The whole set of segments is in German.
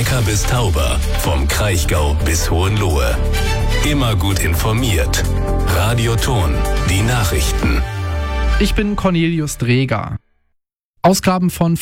Neckar bis Tauber, vom Kraichgau bis Hohenlohe. Immer gut informiert. Radio Thon, die Nachrichten. Ich bin Cornelius Dreger. Ausgaben von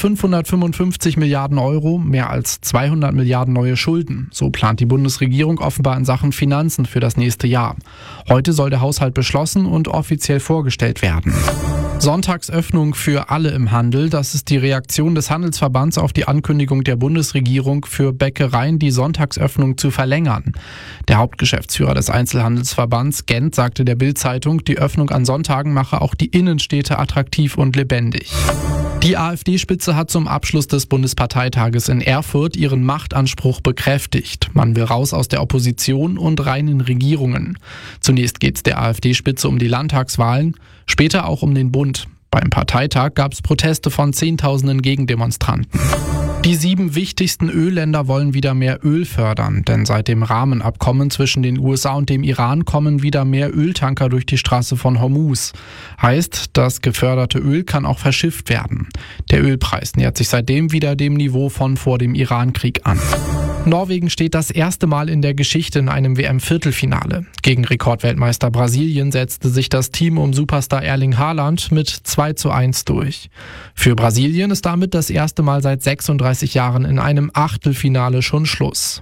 555 Milliarden Euro, mehr als 200 Milliarden neue Schulden. So plant die Bundesregierung offenbar in Sachen Finanzen für das nächste Jahr. Heute soll der Haushalt beschlossen und offiziell vorgestellt werden. Sonntagsöffnung für alle im Handel. Das ist die Reaktion des Handelsverbands auf die Ankündigung der Bundesregierung, für Bäckereien die Sonntagsöffnung zu verlängern. Der Hauptgeschäftsführer des Einzelhandelsverbands Gent sagte der Bild-Zeitung, die Öffnung an Sonntagen mache auch die Innenstädte attraktiv und lebendig. Die AfD-Spitze hat zum Abschluss des Bundesparteitages in Erfurt ihren Machtanspruch bekräftigt. Man will raus aus der Opposition und rein in Regierungen. Zunächst geht es der AfD-Spitze um die Landtagswahlen, später auch um den Bund. Beim Parteitag gab es Proteste von Zehntausenden Gegendemonstranten. Die 7 wichtigsten Ölländer wollen wieder mehr Öl fördern, denn seit dem Rahmenabkommen zwischen den USA und dem Iran kommen wieder mehr Öltanker durch die Straße von Hormuz. Heißt, das geförderte Öl kann auch verschifft werden. Der Ölpreis nähert sich seitdem wieder dem Niveau von vor dem Irankrieg an. Norwegen steht das erste Mal in der Geschichte in einem WM-Viertelfinale. Gegen Rekordweltmeister Brasilien setzte sich das Team um Superstar Erling Haaland mit 2:1 durch. Für Brasilien ist damit das erste Mal seit 36 Jahren in einem Achtelfinale schon Schluss.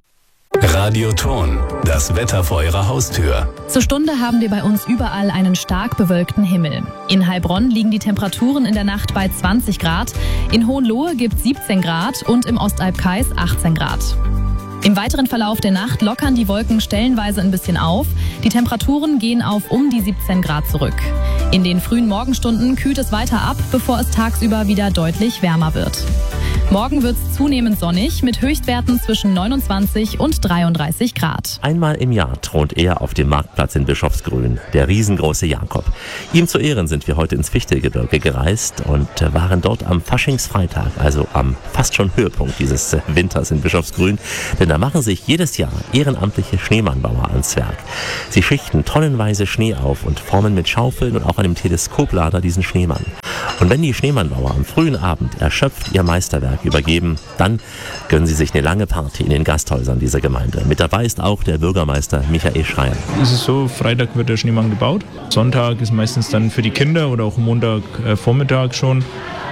Radio Thon, das Wetter vor Ihrer Haustür. Zur Stunde haben wir bei uns überall einen stark bewölkten Himmel. In Heilbronn liegen die Temperaturen in der Nacht bei 20 Grad, in Hohenlohe gibt es 17 Grad und im Ostalbkreis 18 Grad. Im weiteren Verlauf der Nacht lockern die Wolken stellenweise ein bisschen auf. Die Temperaturen gehen auf um die 17 Grad zurück. In den frühen Morgenstunden kühlt es weiter ab, bevor es tagsüber wieder deutlich wärmer wird. Morgen wird es zunehmend sonnig mit Höchstwerten zwischen 29 und 33 Grad. Einmal im Jahr thront er auf dem Marktplatz in Bischofsgrün, der riesengroße Jakob. Ihm zu Ehren sind wir heute ins Fichtelgebirge gereist und waren dort am Faschingsfreitag, also am fast schon Höhepunkt dieses Winters in Bischofsgrün. Denn da machen sich jedes Jahr ehrenamtliche Schneemannbauer ans Werk. Sie schichten tonnenweise Schnee auf und formen mit Schaufeln und auch einem Teleskoplader diesen Schneemann. Und wenn die Schneemannbauer am frühen Abend erschöpft ihr Meisterwerk übergeben, dann gönnen sie sich eine lange Party in den Gasthäusern dieser Gemeinde. Mit dabei ist auch der Bürgermeister Michael Schreier. Es ist so, Freitag wird der Schneemann gebaut. Sonntag ist meistens dann für die Kinder oder auch Montagvormittag schon.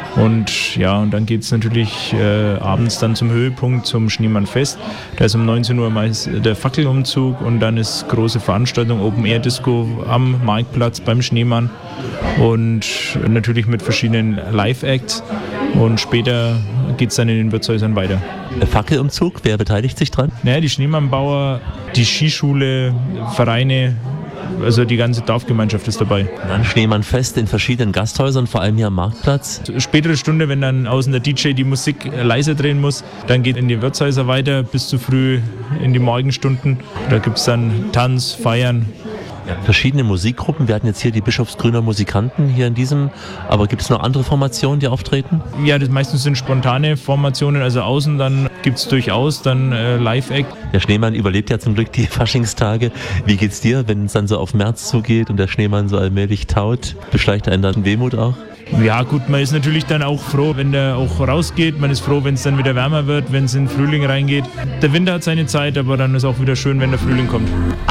Und ja, und dann geht es natürlich abends dann zum Höhepunkt, zum Schneemannfest. Da ist um 19 Uhr meist der Fackelumzug und dann ist große Veranstaltung, Open-Air-Disco am Marktplatz beim Schneemann und natürlich mit verschiedenen Live-Acts. Und später geht es dann in den Wirtshäusern weiter. Fackelumzug, wer beteiligt sich dran? Naja, die Schneemannbauer, die Skischule, Vereine, also die ganze Dorfgemeinschaft ist dabei. Dann Schneemannfest in verschiedenen Gasthäusern, vor allem hier am Marktplatz. Spätere Stunde, wenn dann außen der DJ die Musik leiser drehen muss, dann geht in die Wirtshäuser weiter bis zu früh in die Morgenstunden. Da gibt es dann Tanz, Feiern. Ja, verschiedene Musikgruppen. Wir hatten jetzt hier die Bischofsgrüner Musikanten hier in diesem. Aber gibt es noch andere Formationen, die auftreten? Ja, das meistens sind spontane Formationen. Also außen dann gibt es durchaus dann Live-Act. Der Schneemann überlebt ja zum Glück die Faschingstage. Wie geht's dir, wenn es dann so auf März zugeht und der Schneemann so allmählich taut? Beschleicht einen dann Wehmut auch? Ja gut, man ist natürlich dann auch froh, wenn der auch rausgeht. Man ist froh, wenn es dann wieder wärmer wird, wenn es in den Frühling reingeht. Der Winter hat seine Zeit, aber dann ist auch wieder schön, wenn der Frühling kommt.